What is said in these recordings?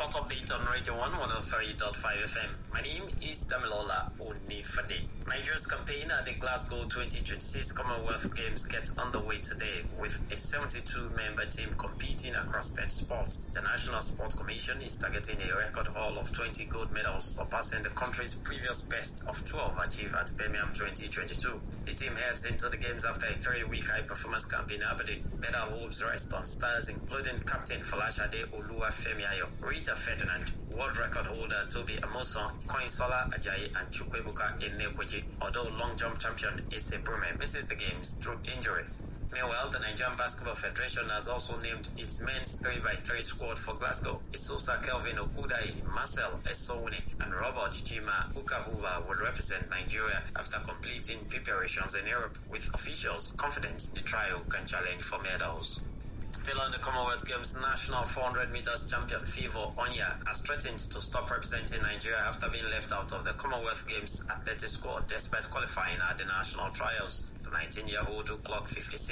Sport Update on Radio 1 103.5 FM. My name is Damilola Onifade. Nigeria's campaign at the Glasgow 2026 Commonwealth Games gets underway today with a 72-member team competing across 10 sports. The National Sports Commission is targeting a record haul of 20 gold medals, surpassing the country's previous best of 12 achieved at Birmingham 2022. The team heads into the games after a 3-week high-performance camp in Aberdeen. Better hopes rest on stars including Captain Folashade Oluwafemi Ayo, Rita Ferdinand, world record holder Tobi Amoson, Koinsola Ajayi, and Chukwuebuka Enekweji, although long jump champion Issei Brume misses the games through injury. Meanwhile, the Nigerian Basketball Federation has also named its men's 3x3 squad for Glasgow. Isusa Kelvin Okudai, Marcel Esowune, and Robert Chima Ukahuva will represent Nigeria after completing preparations in Europe, with officials confident the trio can challenge for medals. Still on the Commonwealth Games, national 400 meters champion Fivo Onya has threatened to stop representing Nigeria after being left out of the Commonwealth Games athletics squad despite qualifying at the national trials. The 19-year-old who clocked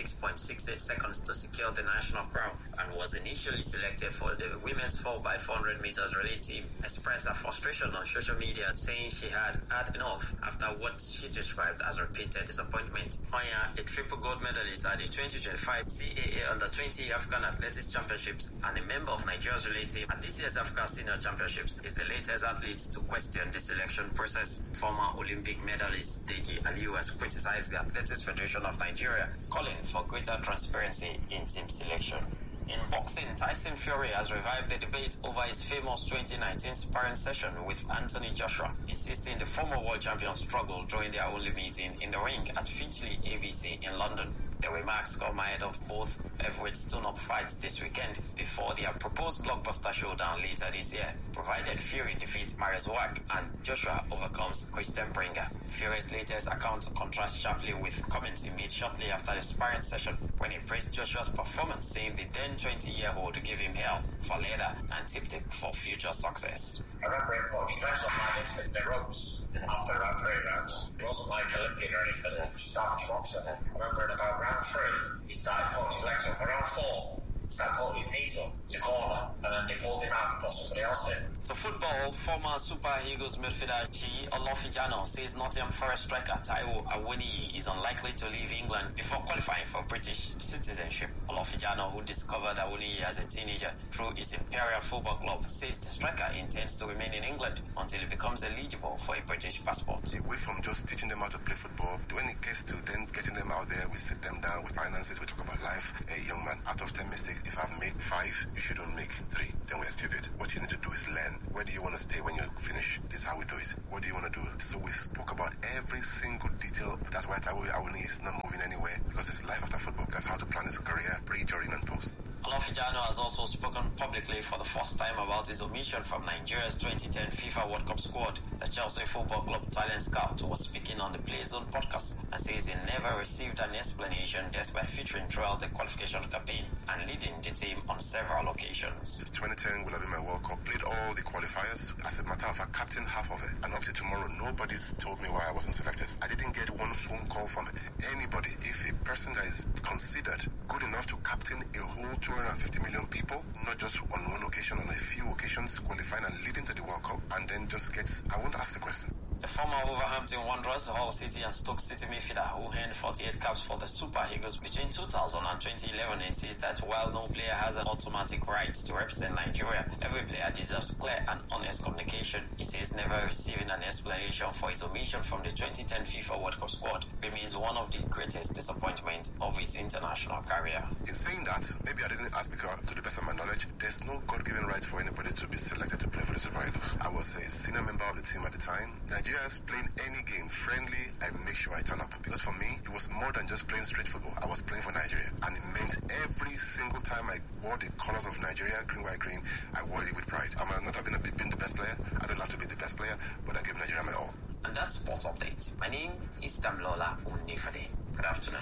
56.68 seconds to secure the national crown and was initially selected for the women's 4x400 meters relay team expressed her frustration on social media, saying she had had enough after what she described as repeated disappointment. Onya, a triple gold medalist at the 2025 CAA Under-20 African Athletics Championships and a member of Nigeria's relay team at this year's Africa Senior Championships, is the latest athlete to question the selection process. Former Olympic medalist Deji Aliyu has criticized the Athletics Federation of Nigeria, calling for greater transparency in team selection. In boxing, Tyson Fury has revived the debate over his famous 2019 sparring session with Anthony Joshua, insisting the former world champion struggled during their only meeting in the ring at Finchley ABC in London. The remarks come ahead of both heavyweights tune-up fights this weekend before their proposed blockbuster showdown later this year, provided Fury defeats Marius Wack and Joshua overcomes Christian Bringer. Fury's latest account contrasts sharply with comments he made shortly after the sparring session when he praised Joshua's performance, saying the then 20-year-old gave him hell for leather and tipped him for future success. I remember him putting his legs on my legs in the ropes after about 3 rounds. He wasn't like Olympian or anything, just savage boxer. I remember in about round 3, he started putting his legs up. Around 4, he started putting his knees up in the corner, and then they pulled him out and put somebody else in. To football, former Super Eagles midfielder Chiyi Olofijano says Nottingham Forest striker Taiwo Awoniyi is unlikely to leave England before qualifying for British citizenship. Olofijano, who discovered Awoniyi as a teenager through his Imperial Football Club, says the striker intends to remain in England until he becomes eligible for a British passport. Away from just teaching them how to play football, when it gets to then getting them out there, we sit them down with finances, we talk about life. A young man, out of 10 mistakes, if I've made 5, you shouldn't make 3. Then we're stupid. What you need to do is learn. Where do you want to stay when you finish? This is how we do it. What do you want to do? So we spoke about every single detail. That's why Taiwo Awoniyi is not moving anywhere, because it's life after football. That's how to plan his career, pre, during, and post. Olofijano has also spoken publicly for the first time about his omission from Nigeria's 2010 FIFA World Cup squad. The Chelsea Football Club talent scout was speaking on the Playzone podcast and says he never received an explanation despite featuring throughout the qualification campaign and leading the team on several occasions. 2010 will have been my World Cup. Played all the qualifiers. As a matter of fact, captain half of it. And up to tomorrow, nobody's told me why I wasn't selected. I didn't get one phone call from anybody. If a person that is considered good enough to captain a whole 250 million people, not just on one occasion, on a few occasions, qualifying and leading to the World Cup, and then just gets, I won't ask the question. The former Wolverhampton Wanderers, Hull City and Stoke City midfielder who earned 48 caps for the Super Eagles between 2000 and 2011 insists that while no player has an automatic right to represent Nigeria, every player deserves clear and honest communication. He says never receiving an explanation for his omission from the 2010 FIFA World Cup squad remains one of the greatest disappointments of his international career. In saying that, maybe I didn't ask because, to the best of my knowledge, there's no God-given right for anybody to be selected to play for the Super Eagles. I was a senior member of the team at the time. Nigeria is playing any game friendly, I make sure I turn up. Because for me, it was more than just playing straight football. I was playing for Nigeria. And it meant every single time I wore the colors of Nigeria, green, white, green, I wore it with pride. I might not have been the best player. I don't have to be the best player, but I gave Nigeria my all. And that's Sports Update. My name is Damilola Onifade. Good afternoon.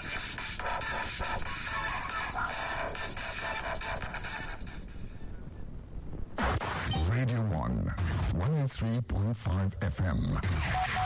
Radio 1, 103.5 FM.